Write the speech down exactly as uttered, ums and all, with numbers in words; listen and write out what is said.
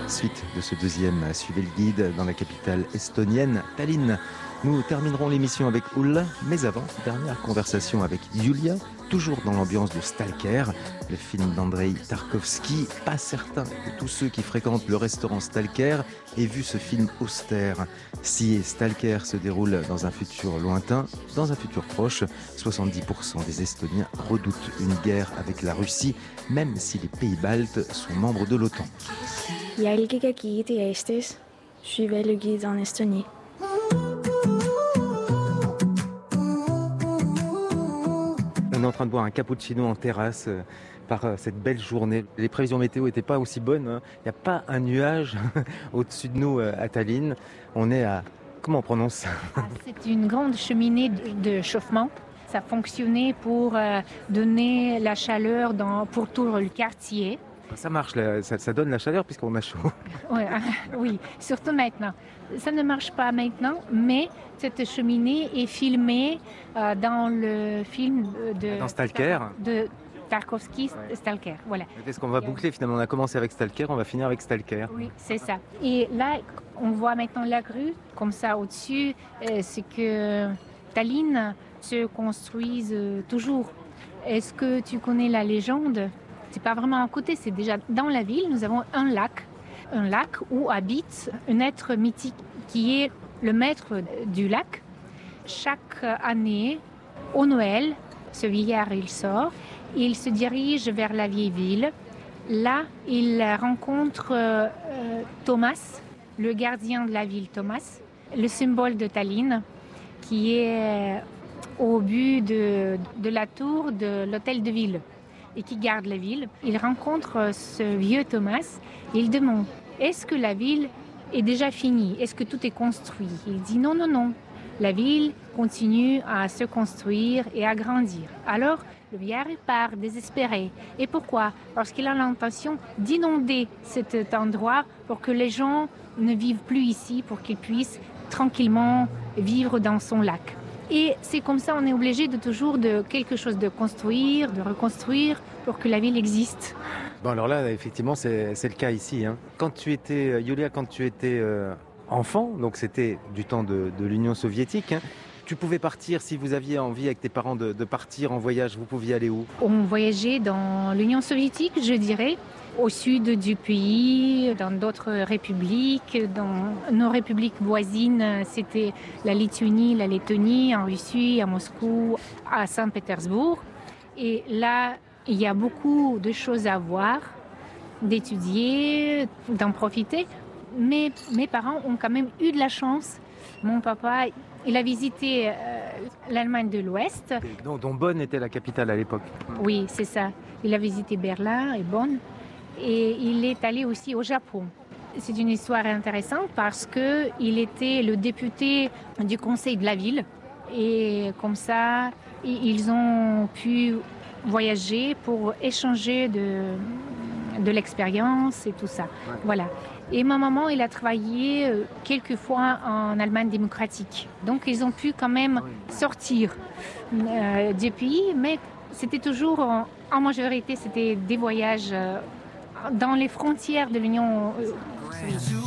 Suite de ce deuxième, suivez le guide dans la capitale estonienne, Tallinn. Nous terminerons l'émission avec Ulla, mais avant, dernière conversation avec Yulia, toujours dans l'ambiance de Stalker, le film d'Andrei Tarkovsky. Pas certain que tous ceux qui fréquentent le restaurant Stalker aient vu ce film austère. Si Stalker se déroule dans un futur lointain, dans un futur proche, soixante-dix pour cent des Estoniens redoutent une guerre avec la Russie, même si les pays baltes sont membres de l'OTAN. Jälgige giidi Eestis, suivez le guide en Estonie. On est en train de boire un cappuccino en terrasse euh, par euh, cette belle journée. Les prévisions météo n'étaient pas aussi bonnes. Hein. Il n'y a pas un nuage au-dessus de nous euh, à Tallinn. On est à... Comment on prononce ça? Ah, c'est une grande cheminée de chauffement. Ça fonctionnait pour euh, donner la chaleur dans, pour tout le quartier. Ça marche, là, ça, ça donne la chaleur puisqu'on a chaud. Ouais, oui, surtout maintenant. Ça ne marche pas maintenant, mais cette cheminée est filmée euh, dans le film de, dans Stalker. de Tarkovsky, ouais. Stalker. Voilà. Qu'est-ce qu'on va boucler finalement? On a commencé avec Stalker, on va finir avec Stalker. Oui, c'est ça. Et là, on voit maintenant la grue, comme ça au-dessus, euh, c'est que Tallinn se construise euh, toujours. Est-ce que tu connais la légende? C'est pas vraiment à côté, c'est déjà dans la ville. Nous avons un lac, un lac où habite un être mythique qui est le maître du lac. Chaque année, au Noël, ce vieillard il sort, il se dirige vers la vieille ville. Là, il rencontre euh, Thomas, le gardien de la ville Thomas, le symbole de Tallinn, qui est au but de, de la tour de l'hôtel de ville et qui garde la ville. Il rencontre ce vieux Thomas et il demande « Est-ce que la ville est déjà finie? Est-ce que tout est construit ?» Il dit « Non, non, non. La ville continue à se construire et à grandir. » Alors, le vieillard part désespéré. Et pourquoi? Parce qu'il a l'intention d'inonder cet endroit pour que les gens ne vivent plus ici, pour qu'ils puissent tranquillement vivre dans son lac. Et c'est comme ça, on est obligé de toujours de quelque chose de construire, de reconstruire pour que la ville existe. Bon alors là, effectivement, c'est, c'est le cas ici. Hein. Quand tu étais, Yulia, quand tu étais euh, enfant, donc c'était du temps de, de l'Union soviétique, hein, tu pouvais partir, si vous aviez envie avec tes parents de, de partir en voyage, vous pouviez aller où? On voyageait dans l'Union soviétique, je dirais, au sud du pays, dans d'autres républiques, dans nos républiques voisines, c'était la Lituanie, la Lettonie, en Russie, à Moscou, à Saint-Pétersbourg. Et là, il y a beaucoup de choses à voir, d'étudier, d'en profiter. Mais mes parents ont quand même eu de la chance. Mon papa, il a visité euh, l'Allemagne de l'Ouest. Dont, dont Bonn était la capitale à l'époque. Oui, c'est ça. Il a visité Berlin et Bonn. Et il est allé aussi au Japon. C'est une histoire intéressante parce qu'il était le député du conseil de la ville. Et comme ça, ils ont pu voyager pour échanger de, de l'expérience et tout ça. Ouais. Voilà. Et ma maman, elle a travaillé quelques fois en Allemagne démocratique. Donc, ils ont pu quand même sortir euh, du pays, mais c'était toujours, en, en majorité, c'était des voyages euh, dans les frontières de l'Union. Euh,